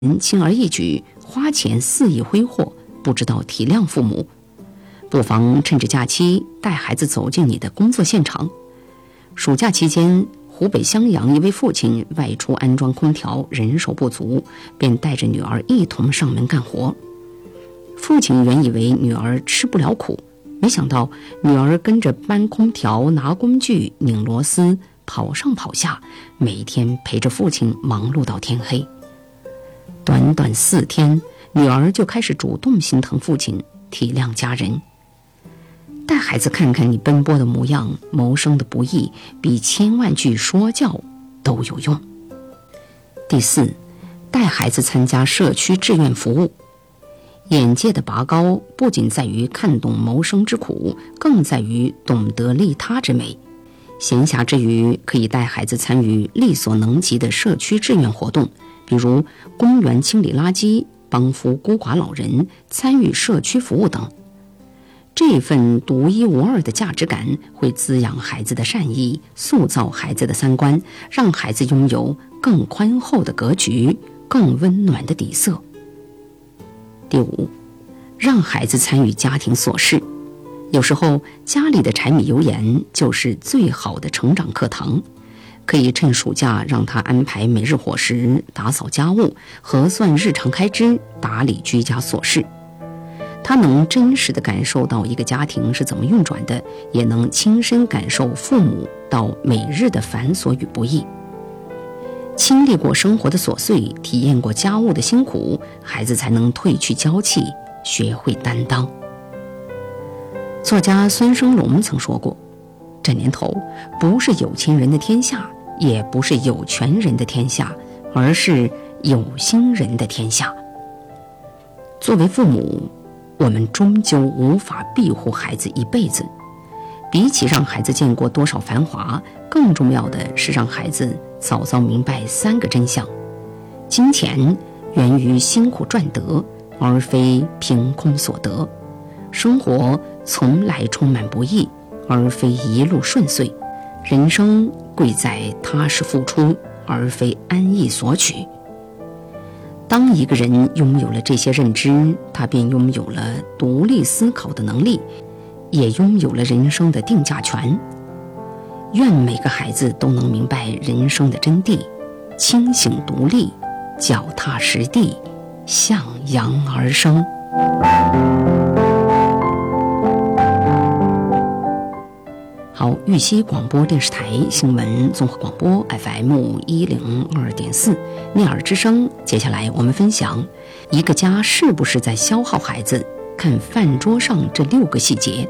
轻而易举，花钱肆意挥霍，不知道体谅父母。不妨趁着假期带孩子走进你的工作现场。暑假期间，湖北襄阳一位父亲外出安装空调，人手不足，便带着女儿一同上门干活。父亲原以为女儿吃不了苦，没想到女儿跟着搬空调、拿工具、拧螺丝，跑上跑下，每天陪着父亲忙碌到天黑。短短4天，女儿就开始主动心疼父亲，体谅家人。带孩子看看你奔波的模样，谋生的不易，比1000万句说教都有用。第4，带孩子参加社区志愿服务。眼界的拔高不仅在于看懂谋生之苦，更在于懂得利他之美。闲暇之余，可以带孩子参与力所能及的社区志愿活动，比如公园清理垃圾、帮扶孤寡老人、参与社区服务等。这份独一无二的价值感会滋养孩子的善意，塑造孩子的三观，让孩子拥有更宽厚的格局，更温暖的底色。第5，让孩子参与家庭琐事。有时候家里的柴米油盐就是最好的成长课堂，可以趁暑假让他安排每日伙食、打扫家务、核算日常开支、打理居家琐事。他能真实地感受到一个家庭是怎么运转的，也能亲身感受父母到每日的繁琐与不易。经历过生活的琐碎，体验过家务的辛苦，孩子才能褪去娇气，学会担当。作家孙生龙曾说过，这年头不是有钱人的天下，也不是有权人的天下，而是有心人的天下。作为父母，我们终究无法庇护孩子一辈子，比起让孩子见过多少繁华，更重要的是让孩子早早明白3个真相：金钱源于辛苦赚得，而非凭空所得；生活从来充满不易，而非一路顺遂；人生贵在踏实付出，而非安逸索取。当一个人拥有了这些认知，他便拥有了独立思考的能力，也拥有了人生的定价权。愿每个孩子都能明白人生的真谛，清醒独立，脚踏实地，向阳而生。好，玉溪广播电视台新闻综合广播 FM102.4 聂耳之声。接下来我们分享，一个家是不是在消耗孩子，看饭桌上这6个细节。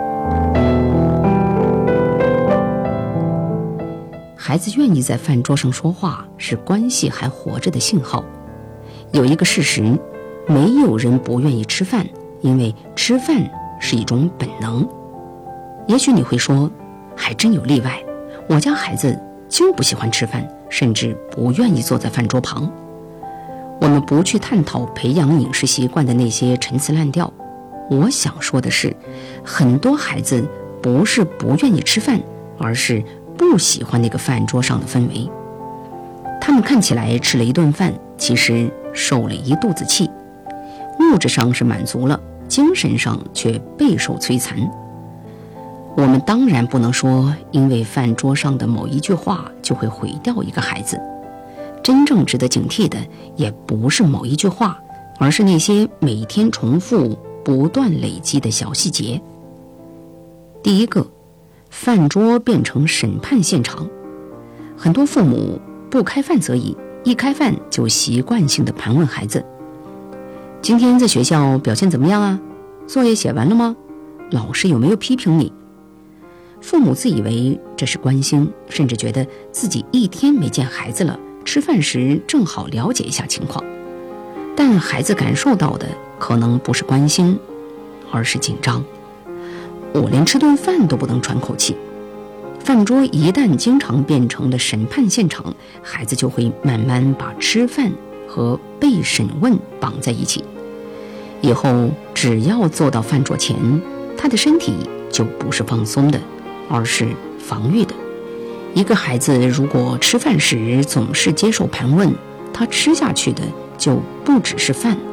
孩子愿意在饭桌上说话，是关系还活着的信号。有一个事实，没有人不愿意吃饭，因为吃饭是一种本能。也许你会说，还真有例外，我家孩子就不喜欢吃饭，甚至不愿意坐在饭桌旁。我们不去探讨培养饮食习惯的那些陈词滥调，我想说的是，很多孩子不是不愿意吃饭，而是不喜欢那个饭桌上的氛围。他们看起来吃了一顿饭，其实受了一肚子气，物质上是满足了，精神上却备受摧残。我们当然不能说因为饭桌上的某一句话就会毁掉一个孩子，真正值得警惕的也不是某一句话，而是那些每天重复不断累积的小细节。第一个，饭桌变成审判现场。很多父母不开饭则已，一开饭就习惯性地盘问孩子，今天在学校表现怎么样啊？作业写完了吗？老师有没有批评你？父母自以为这是关心，甚至觉得自己1天没见孩子了，吃饭时正好了解一下情况。但孩子感受到的可能不是关心，而是紧张。我连吃顿饭都不能喘口气。饭桌一旦经常变成了审判现场，孩子就会慢慢把吃饭和被审问绑在一起。以后只要坐到饭桌前，他的身体就不是放松的，而是防御的。一个孩子如果吃饭时总是接受盘问，他吃下去的就不只是饭。